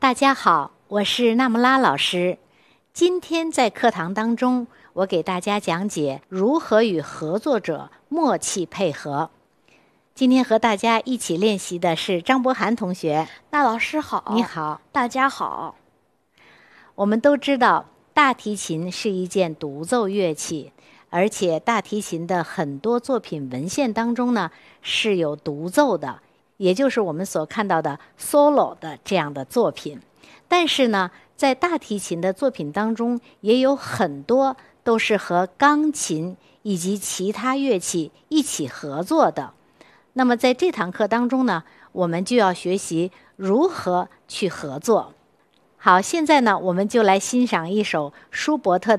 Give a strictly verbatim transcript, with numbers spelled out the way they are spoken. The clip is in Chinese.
大家好，我是纳木拉老师。今天在课堂当中，我给大家讲解如何与合作者默契配合。今天和大家一起练习的是张博涵同学。 那老师好。 你好。 大家好。 我们都知道，大提琴是一件独奏乐器，而且大提琴的很多作品文献当中呢是有独奏的，也就是我们所看到的 solo 的这样的作品。但是呢，在大提琴的作品当中，也有很多都是和钢琴以及其他乐器一起合作的。那么在这堂课当中呢，我们就要学习如何去合作。好，现在呢，我们就来欣赏一首舒伯特